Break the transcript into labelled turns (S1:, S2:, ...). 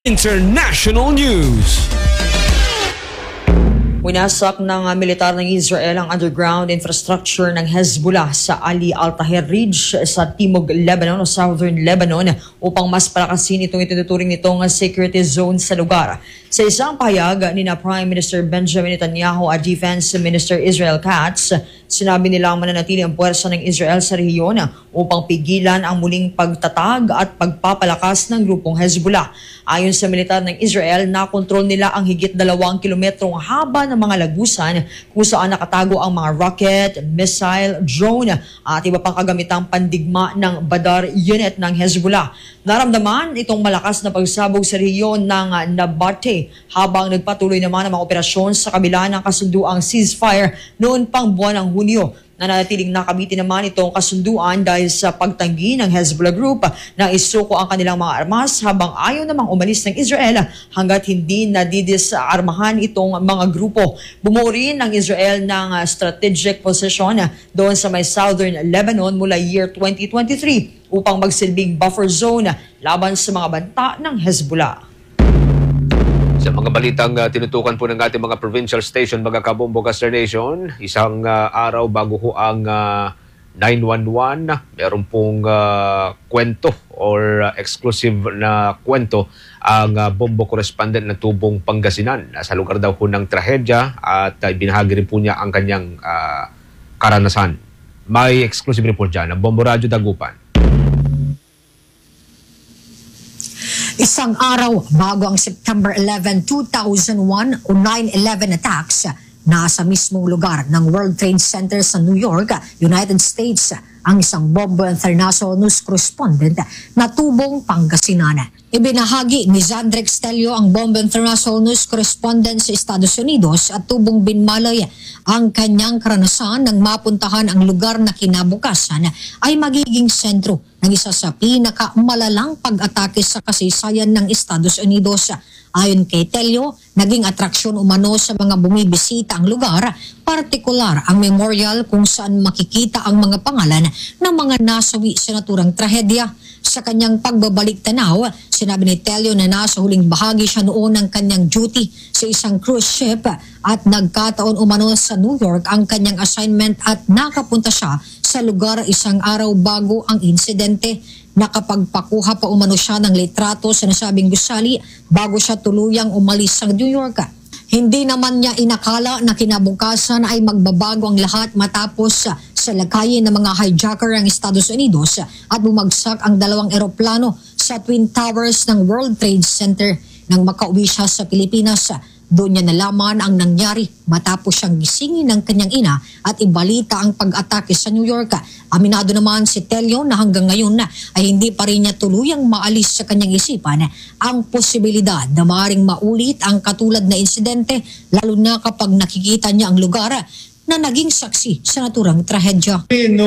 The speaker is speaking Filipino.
S1: International News.
S2: Winasak ng militar ng Israel ang underground infrastructure ng Hezbollah sa Ali Al-Tahrir Ridge sa Timog Lebanon o Southern Lebanon upang mas palakasin itong ituturing nitong security zone sa lugar. Sa isang pahayag ni Prime Minister Benjamin Netanyahu at Defense Minister Israel Katz, sinabi nilang mananatili ang puwersa ng Israel sa rehiyon upang pigilan ang muling pagtatag at pagpapalakas ng grupong Hezbollah. Ayon sa militar ng Israel, nakontrol nila ang higit 2 kilometrong haba ng mga lagusan kung saan nakatago ang mga rocket, missile, drone at iba pang kagamitang pandigma ng Badr unit ng Hezbollah. Naramdaman itong malakas na pagsabog sa rehiyon ng Nabateh habang nagpatuloy naman ang mga operasyon sa kabila ng kasunduang ceasefire noon pang buwan ng Hunyo. Nananatiling nakabitin naman itong kasunduan dahil sa pagtanggi ng Hezbollah Group na isuko ang kanilang mga armas habang ayaw namang umalis ng Israel hanggat hindi nadidisarmahan itong mga grupo. Bumuo rin ng Israel ng strategic position doon sa may southern Lebanon mula year 2023 upang magsilbing buffer zone laban sa mga banta ng Hezbollah.
S3: Sa mga balitang tinutukan po ng ating mga provincial station, mga kabombo Caster Nation, isang araw bago ho ang 911, meron pong kwento or exclusive na kwento ang bombo correspondent ng Tubong Pangasinan. Nasa lugar daw ho ng trahedya at binahagi rin po niya ang kanyang karanasan. May exclusive report dyan ng Bombo Radyo Dagupan.
S4: Isang araw bago ang September 11, 2001 o 9/11 attacks, nasa mismong lugar ng World Trade Center sa New York, United States, ang isang Bombo International News correspondent na Tubong Pangasinan. Ibinahagi ni Zandrex Telio, ang Bombo International News correspondent sa Estados Unidos at Tubong Binmalay, ang kanyang karanasan nang mapuntahan ang lugar na kinabukasan ay magiging sentro ng isa sa pinakamalalang pag-atake sa kasaysayan ng Estados Unidos. Ayon kay Telio, naging atraksyon umano sa mga bumibisita ang lugar, partikular ang memorial kung saan makikita ang mga pangalan ng mga nasawi sa naturang trahedya. Sa kanyang pagbabalik tanaw, sinabi ni Telio na nasa huling bahagi siya noon ng kanyang duty sa isang cruise ship at nagkataon umano sa New York ang kanyang assignment at nakapunta siya sa lugar isang araw bago ang insidente. Nakapagpakuha pa umano siya ng litrato sa nasabing gusali bago siya tuluyang umalis sa New York. Hindi naman niya inakala na kinabukasan ay magbabago ang lahat matapos sa lakayin ng mga hijacker ng Estados Unidos at bumagsak ang 2 eroplano sa Twin Towers ng World Trade Center. Nang makauwi siya sa Pilipinas, doon niya nalaman ang nangyari matapos siyang gisingin ng kanyang ina at ibalita ang pag-atake sa New York. Aminado naman si Telio na hanggang ngayon ay hindi pa rin niya tuluyang maalis sa kanyang isipan ang posibilidad na maaaring maulit ang katulad na insidente, lalo na kapag nakikita niya ang lugar na naging saksi sa naturang trahedya.